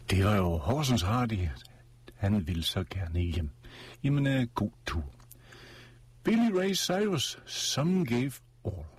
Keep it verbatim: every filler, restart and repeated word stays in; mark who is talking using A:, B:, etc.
A: Det var jo Horsens Hardy. Han ville så gerne hjem. Jamen, uh, god tur. Billy Ray Cyrus, Some Gave All.